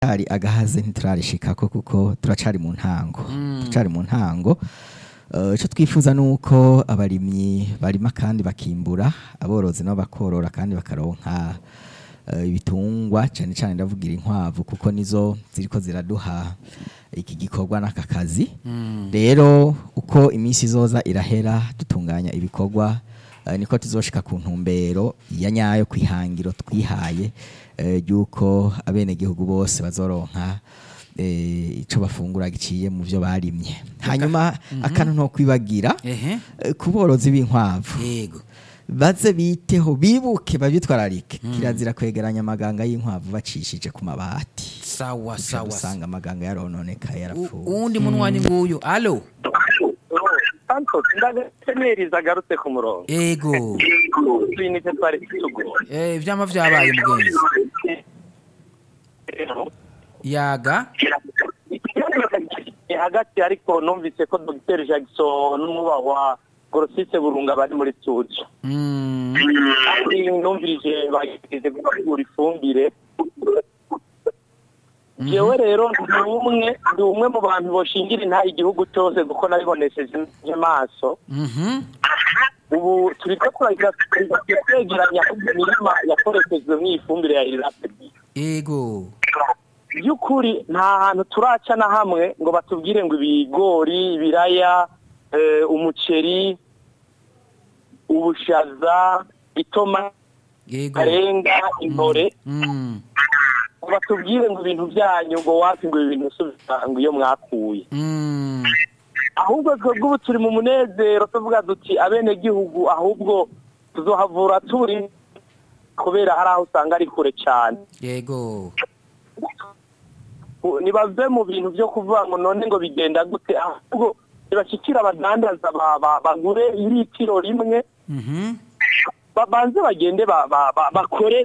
hari agahaze ntiturarishikako kuko turacari mu ntango ico twifuza nuko abarimyi barima kandi bakimbura aborozi nabo bakorora kandi bakaronka ibitungwa cyane cyane ndavugira inkwavu kuko nizo ziriko ziraduha iki gikorwa n'aka kazi rero uko iminsi izoza irahera dutunganya ibikorwa niko tuzoshika ku ntumbero ya nyayo kwihangiro twihaye yuko abene gihugu bose bazoronka ico bafungura giciye mu byo barimye hanyuma akantu no kwibagira kuborozi b'inkwavu yego baze biteho bibuke babitwararike kirazira kwegeranya amaganga y'inkwavu bacishije ku mabati sawa usanga amaganga yarononeka yarapfuye undi munwani nguyu allo Santos ndagetemeriza agarutse ku murongo yego twinite twari tuguye vyama vyabaye mugenzi yaga hagati ariko numvise ko Dr Jackson n'umubahwa Gorosise Burunga bari muri studio numvise bageze gukura ifumbire jewe rero ndi umwe mu bantu boshingira inta igihugu cyose kuko nabibonesheje amaso ubu turiko kuragira kwegeranya imirima yakoreshejwe mu ifumbire ya irapid yego byukuri nta hantu turaca na hamwe ngo batubwire ngo ibigori ibiraya umuceri ubushaza itoma arenga intore batubwire ngo ibintu byanyu ngo wapi ngo ibintu ngo iyo mwakuye ahubwo twebwe ubu turi mu munezero tuvuga duti abene gihugu ahubwo tuzohavura turi kubera hari aho usanga ari kure cyane yego nibave mu bintu byo kuvuga ngo none ngo bigenda gute ahubwo nibashikira abadandaza bagure iritiro rimwe banze bagende bakore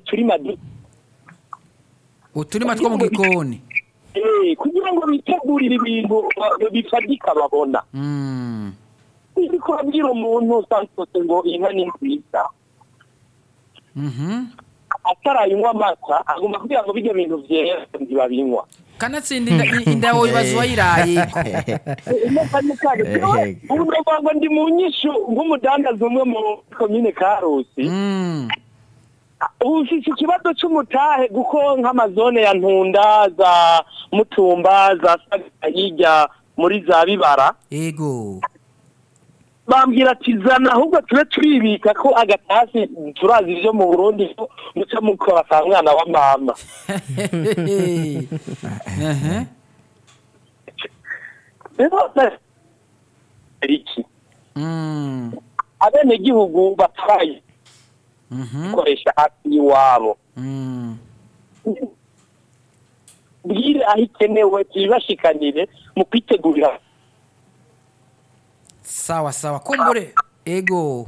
uturima two mu gikoni kugira ngo bitegurire ibintu bifatika babona ko abwira umuntu Santos ngo inka ni nziza atarayinywa amata agomba kugira ngo bijye bintu byera ntibabinywa kanatsinda inda wowe bazwayiraye ubu ngo ndi mu nyishu nk'umudandaza umwe mu komine Karusi ufite ikibazo cy'umutahe guko nk'amazone ya Ntunda za Mutumba za hirya muri za Bibara yego bambwira ati zana ahubwo tube turibika ko agatasi turazi ibyo mu Burundi muca mukora sa mwana wa mama iki abene gihugu batwaye koresha hafi iwabo bwire aho ikenewe tubibashikanire mu kwitegurira sawa kumbure ego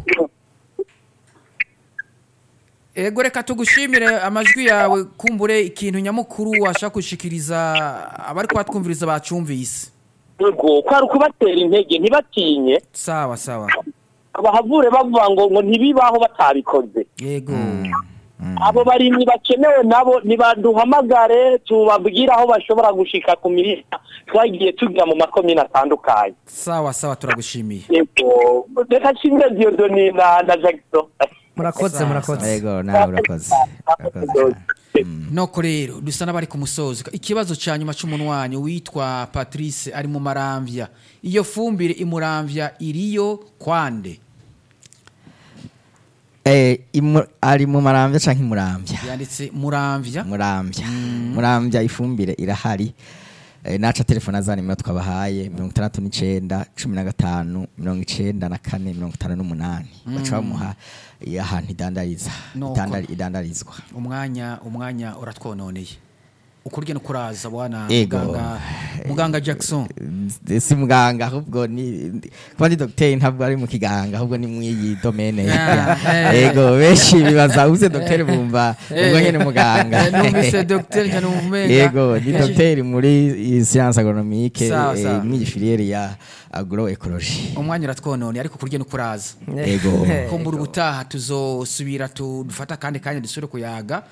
reka tugushimire amajwi yawe kumbure ikintu nyamukuru washaka gushikiriza abari kwatwumviriza bacumvise yego kwari kubatera intege ntibatinye sawa abahavure bavuga ngo ntibibaho batabikoze yego abo barimyi bakenewe nabo nibaduhamagare tubabwira aho bashobora gushika ku mirima twagiye tugira mu makomine atandukanye sawa turagushimiye yego reka nshimire Dieudonne na Jackson murakoze yego nawe urakoze noko rero dusa n'abari ku musozi ikibazo cya nyuma cy'umunwanyi witwa Patrice ari mu Maramvya iyo fumbire imuramvya iriyo kwande ari mu Maramvya canke Muramvya yanditse Muramvya ifumbire irahari naca telefone azana nimero twabahaye 69 15 94 58 baca bamuha ahantu idandarizwa umwanya uratwononeye ukurye no kuraza bwana muganga Jackson si muganga ahubwo ni kwandi docteur ntabwo ari mu kiganga ahubwo ni mwiyi domaine yego beshi bibaza uze docteur bumva ubwo nyene muganga numvise docteur cyane umumenga yego ni docteur muri science agronomique muri filiere ya agroecologie umwanya uratwonone ariko kurye no kuraza yego kumbura ubutaha tuzosubira tudufata kandi dusubire kuyaga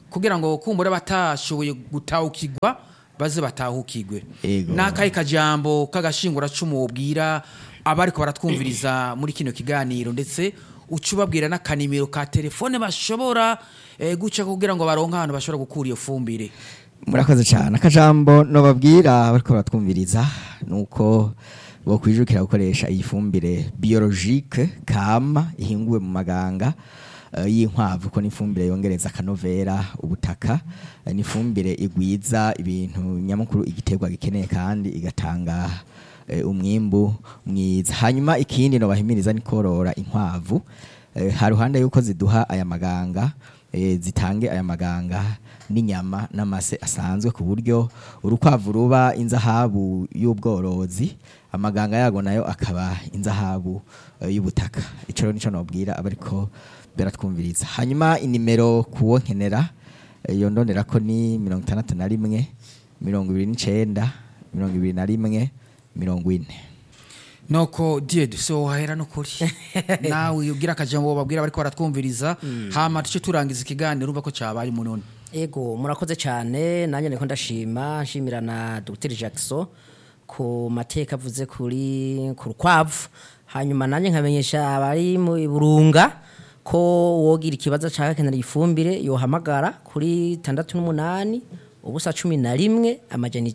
kugira ngo kumbura batashoboye gutahukirwa baze batahukirwe. Ego. Nakaye kajambo kagashingura cumu wobwira abariko baratwumviriza muri kino kiganiro ndetse ucubabwira n'akanimero ka telefone bashobora guca kugira ngo baronke ahantu bashobora gukura iyo fumbire. Murakoze cyane. Akajambo no babwira bariko baratwumviriza nuko bo kwijukira gukoresha iyi fumbire biologique kama ihinguwe mu maganga y'inkwavu ko nifumbire yongereza akanovera ubutaka, nifumbire igwiza ibintu nyamukuru igiterwa gikeneye kandi igatanga umwimbu mwiza. Hanyuma ikindi no bahimiriza ni korora inkwavu haruhande yuko ziduha aya maganga zitange aya maganga n'inyama n'amase asanzwe ku buryo urukwavu ruba inzahabu y'ubworozi, amaganga yago nayo akaba inzahabu y'ubutaka. Ico rero nico nobwira abariko beratwumviriza. Hanyuma inimero kuwo nkenera yondonera ko ni 61 29 21 40. Noko Dieu so hahera no kuri nawe ugira akajambo babwira bariko baratwumviriza hama tuce turangiza ikiganiro urumva ko cabaye munone. Ego murakoze cyane nanjye niko nshimira na Dr Jackson ku mateka avuze kuri ku rukwavu. Hanyuma nanjye nkamenyesha abari mu Burunga ko wogira ikibazo cyaka kenera ifumbire yohamagara kuri 68 ubusa 11 amajana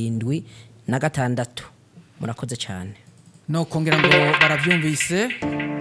976. Murakoze cyane. No kongera ngo baravyumvise